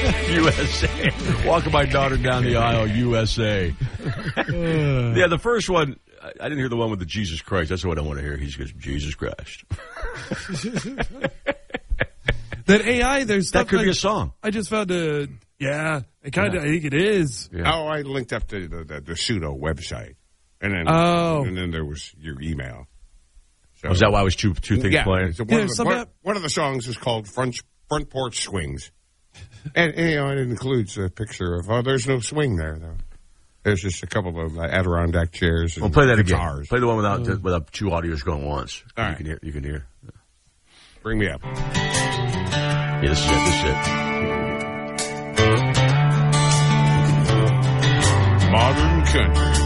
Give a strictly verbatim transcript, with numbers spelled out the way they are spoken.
U S A. Walking my daughter down the aisle, U S A. Yeah, the first one, I didn't hear the one with the Jesus Christ. That's what I want to hear. He goes, Jesus Christ. That A I, there's stuff That could like, be a song. I just found a, yeah, it kind of, yeah. I think it is. Yeah. Oh, I linked up to the, the, the pseudo website. And then, oh. and then there was your email. So, was that why it was two two things yeah, playing? So one, yeah, of the, one, one of the songs is called Front, Front Porch Swings. and, and, you know, it includes a picture of, oh, there's no swing there, though. There's just a couple of Adirondack chairs and well, play that guitars. Again. Play the one without uh, without two audios going once. All you right. can hear. You can hear. Bring me up. Yeah, this is it. This is it. Modern country.